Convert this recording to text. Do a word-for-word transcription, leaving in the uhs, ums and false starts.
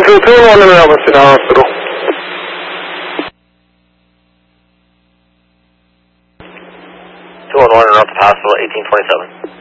two two one in Melbourne City Hospital. two one one in North Hospital, eighteen twenty-seven.